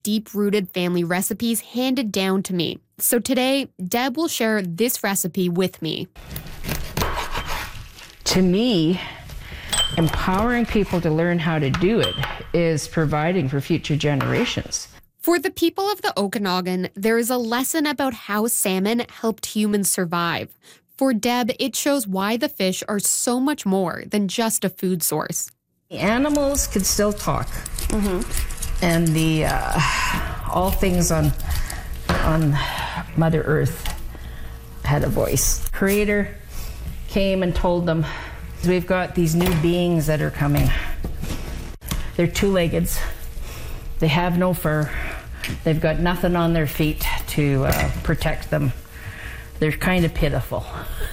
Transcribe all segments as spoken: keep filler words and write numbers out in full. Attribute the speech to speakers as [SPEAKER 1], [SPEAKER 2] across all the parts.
[SPEAKER 1] deep-rooted family recipes handed down to me. So today, Deb will share this recipe with me.
[SPEAKER 2] To me, empowering people to learn how to do it is providing for future generations.
[SPEAKER 1] For the people of the Okanagan, there is a lesson about how salmon helped humans survive. For Deb, it shows why the fish are so much more than just a food source.
[SPEAKER 2] The animals could still talk, mm-hmm. and the uh, all things on on Mother Earth had a voice. Creator came and told them, we've got these new beings that are coming. They're two-leggeds. They have no fur. They've got nothing on their feet to uh, protect them. They're kind of pitiful.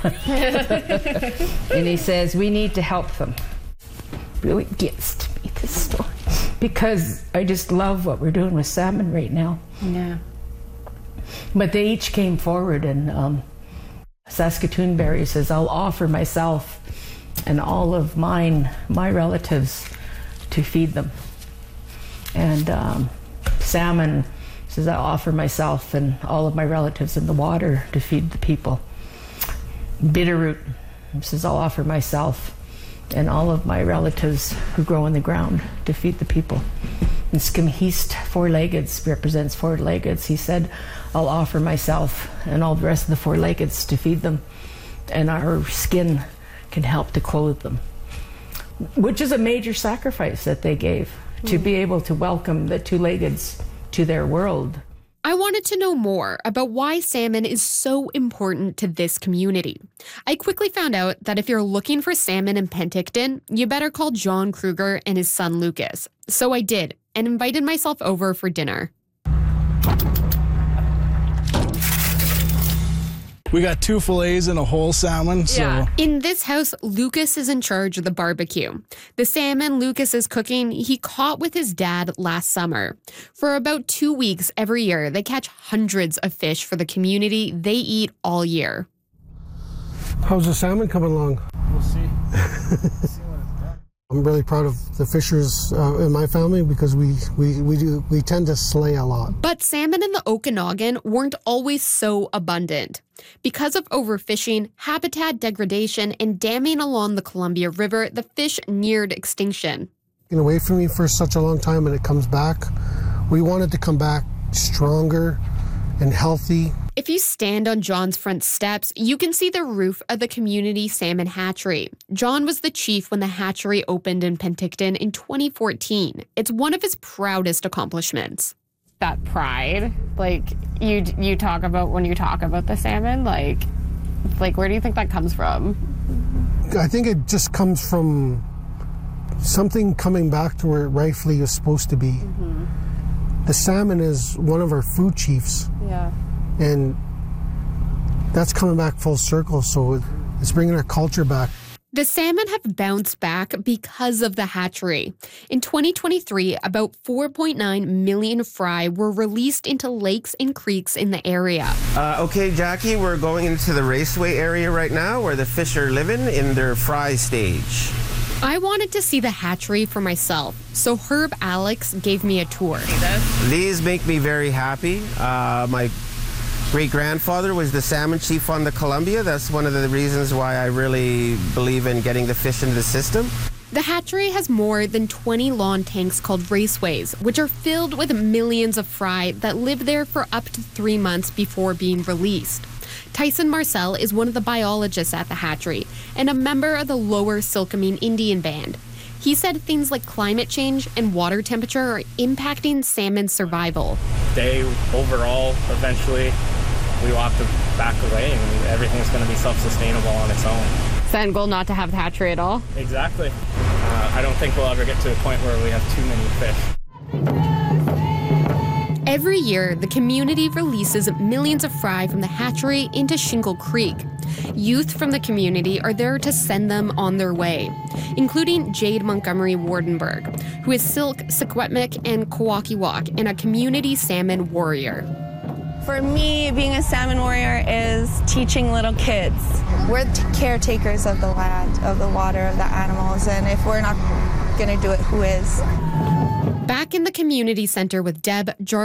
[SPEAKER 2] And he says, we need to help them. Really gets to me, this story, because I just love what we're doing with salmon right now.
[SPEAKER 1] Yeah.
[SPEAKER 2] But they each came forward, and um, Saskatoon Berry says, I'll offer myself and all of mine, my relatives, to feed them. And um, Salmon says, I offer myself and all of my relatives in the water to feed the people. Bitterroot says, I'll offer myself and all of my relatives who grow in the ground to feed the people. And Skimheast, four-leggeds, represents four-leggeds. He said, I'll offer myself and all the rest of the four-leggeds to feed them, and our skin can help to clothe them. Which is a major sacrifice that they gave, mm. to be able to welcome the two-leggeds to their world.
[SPEAKER 1] I wanted to know more about why salmon is so important to this community. I quickly found out that if you're looking for salmon in Penticton, you better call John Kruger and his son Lucas. So I did, and invited myself over for dinner.
[SPEAKER 3] We got two fillets and a whole salmon. So.
[SPEAKER 1] Yeah. In this house, Lucas is in charge of the barbecue. The salmon Lucas is cooking, he caught with his dad last summer. For about two weeks every year, they catch hundreds of fish for the community they eat all year.
[SPEAKER 4] How's the salmon coming along?
[SPEAKER 3] We'll see. We'll see when it's done.
[SPEAKER 4] I'm really proud of the fishers uh, in my family because we, we, we, do, we tend to slay a lot.
[SPEAKER 1] But salmon in the Okanagan weren't always so abundant. Because of overfishing, habitat degradation, and damming along the Columbia River, the fish neared extinction.
[SPEAKER 4] Been away from me for such a long time and it comes back. We wanted to come back stronger and healthy.
[SPEAKER 1] If you stand on John's front steps, you can see the roof of the community salmon hatchery. John was the chief when the hatchery opened in Penticton in twenty fourteen. It's one of his proudest accomplishments.
[SPEAKER 5] That pride, like you you talk about when you talk about the salmon, like, like where do you think that comes from?
[SPEAKER 4] I think it just comes from something coming back to where it rightfully is supposed to be. Mm-hmm. The salmon is one of our food chiefs.
[SPEAKER 5] Yeah.
[SPEAKER 4] And that's coming back full circle, so it's bringing our culture back.
[SPEAKER 1] The salmon have bounced back because of the hatchery. In twenty twenty-three, about four point nine million fry were released into lakes and creeks in the area.
[SPEAKER 6] Uh, okay, Jackie, we're going into the raceway area right now where the fish are living in their fry stage.
[SPEAKER 1] I wanted to see the hatchery for myself, so Herb Alex gave me a tour.
[SPEAKER 6] These make me very happy. Uh, my great-grandfather was the salmon chief on the Columbia. That's one of the reasons why I really believe in getting the fish into the system.
[SPEAKER 1] The hatchery has more than twenty lawn tanks called raceways, which are filled with millions of fry that live there for up to three months before being released. Tyson Marcel is one of the biologists at the hatchery and a member of the Lower Silkameen Indian Band. He said things like climate change and water temperature are impacting salmon's survival.
[SPEAKER 7] They overall, eventually, we will have to back away and everything's going to be self-sustainable on its own.
[SPEAKER 5] Is the end goal not to have the hatchery at all?
[SPEAKER 7] Exactly. Uh, I don't think we'll ever get to a point where we have too many fish.
[SPEAKER 1] Every year, the community releases millions of fry from the hatchery into Shingle Creek. Youth from the community are there to send them on their way, including Jade Montgomery Wardenberg, who is Silk, Secwepemc, and Kwakiwak, and a community salmon warrior.
[SPEAKER 8] For me, being a salmon warrior is teaching little kids. We're caretakers of the land, of the water, of the animals, and if we're not going to do it, who is?
[SPEAKER 1] Back in the community center with Deb, Jar